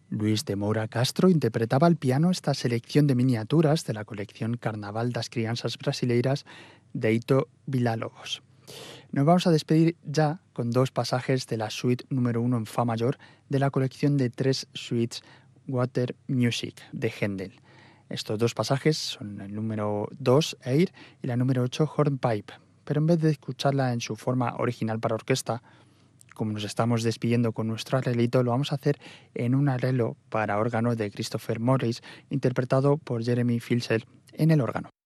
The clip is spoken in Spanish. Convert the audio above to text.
Luis de Moura Castro interpretaba al piano esta selección de miniaturas de la colección Carnaval das Crianças Brasileiras de Ito Villa-Lobos. Nos vamos a despedir ya con dos pasajes de la suite número 1 en Fa mayor de la colección de 3 suites Water Music de Händel. Estos dos pasajes son el número 2, Air, y la número 8, Hornpipe. Pero en vez de escucharla en su forma original para orquesta, como nos estamos despidiendo con nuestro arreglito, lo vamos a hacer en un arreglo para órgano de Christopher Morris, interpretado por Jeremy Filser en el órgano.